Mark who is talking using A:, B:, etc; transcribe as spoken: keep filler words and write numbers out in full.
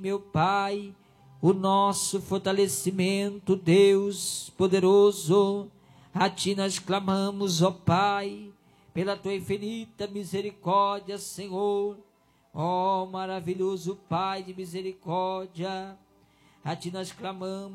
A: meu Pai, o nosso fortalecimento, Deus poderoso. A Ti nós clamamos, ó Pai, pela Tua infinita misericórdia, Senhor. Ó maravilhoso Pai de misericórdia, a Ti nós clamamos.